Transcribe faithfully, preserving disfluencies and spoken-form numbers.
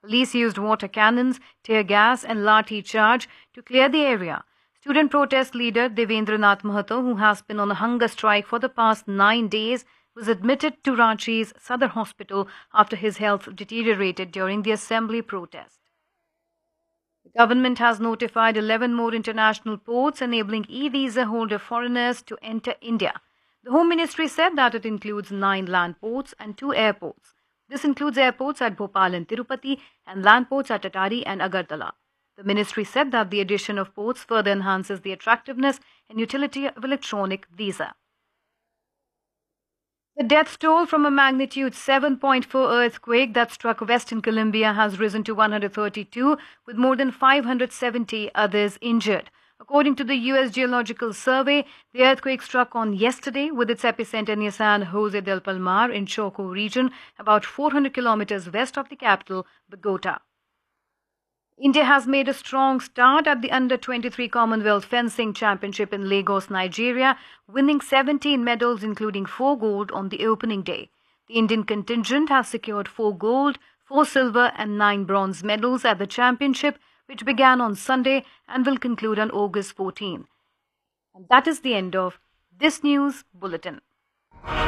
Police used water cannons, tear gas and lathi charge to clear the area. Student protest leader Devendra Nath Mahato, who has been on a hunger strike for the past nine days, was admitted to Ranchi's Sadar Hospital after his health deteriorated during the assembly protest. The government has notified eleven more international ports enabling e-visa holder foreigners to enter India. The Home Ministry said that it includes nine land ports and two airports. This includes airports at Bhopal and Tirupati and land ports at Atari and Agartala. The ministry said that the addition of ports further enhances the attractiveness and utility of electronic visa. The death toll from a magnitude seven point four earthquake that struck Western Colombia has risen to one hundred thirty-two, with more than five hundred seventy others injured. According to the U S Geological Survey, the earthquake struck on yesterday with its epicenter near San Jose del Palmar in Choco region, about four hundred kilometers west of the capital, Bogota. India has made a strong start at the under twenty-three Commonwealth Fencing Championship in Lagos, Nigeria, winning seventeen medals including four gold on the opening day. The Indian contingent has secured four gold, four silver and nine bronze medals at the championship, which began on Sunday and will conclude on August fourteenth. And that is the end of this news bulletin.